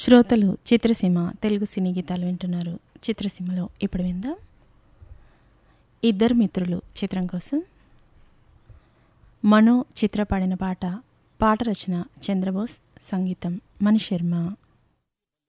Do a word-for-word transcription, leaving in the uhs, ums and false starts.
శ్రోతలు చిత్రసీమ తెలుగు సినీ గీతాలు వింటున్నారు. చిత్రసీమలో ఇప్పుడు విందాం ఇద్దరు మిత్రులు చిత్రం కోసం మనో చిత్ర పాడిన పాట. పాట రచన చంద్రబోస్, సంగీతం మణిశర్మ.